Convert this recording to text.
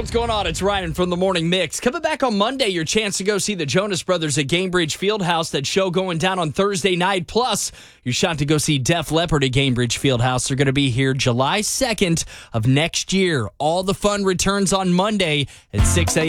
what's going on? It's Ryan from the Morning Mix. Coming back on Monday, your chance to go see the Jonas Brothers at Gainbridge Fieldhouse. That show going down on Thursday night. Plus, your shot to go see Def Leppard at Gainbridge Fieldhouse. They're going to be here July 2nd of next year. All the fun returns on Monday at 6 a.m.